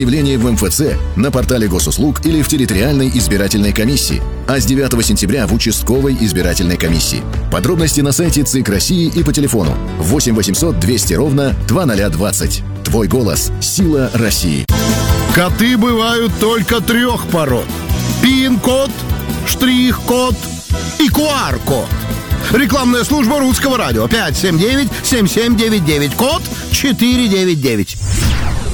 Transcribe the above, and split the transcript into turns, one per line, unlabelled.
Заявление в МФЦ, на портале госуслуг или в территориальной избирательной комиссии, а с 9 сентября в участковой избирательной комиссии. Подробности на сайте ЦИК России и по телефону 8 800 200 ровно 2020. Твой голос – сила России.
Коты бывают только 3 пород: пин-код, штрих-код и QR-код. Рекламная служба Русского радио. 579-7799, код 499.